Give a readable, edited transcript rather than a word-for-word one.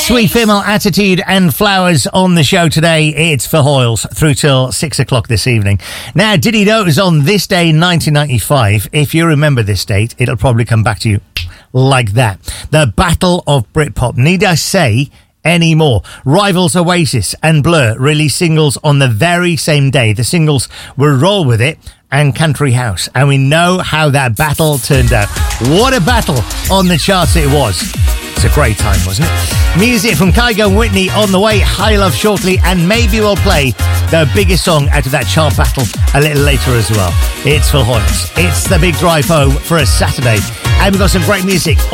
Sweet Female Attitude and Flowers on the show today. It's for Hoyles through till 6 o'clock this evening. Now, did you know it was on this day in 1995? If you remember this date, it'll probably come back to you like that. The Battle of Britpop. Need I say any more? Rivals Oasis and Blur released singles on the very same day. The singles were Roll With It and Country House. And we know how that battle turned out. What a battle on the charts it was. It's a great time, wasn't it? Music from Kygo and Whitney on the way. High Love shortly, and maybe we'll play the biggest song out of that chart battle a little later as well. It's for Hoyles. It's the big drive home for a Saturday, and we've got some great music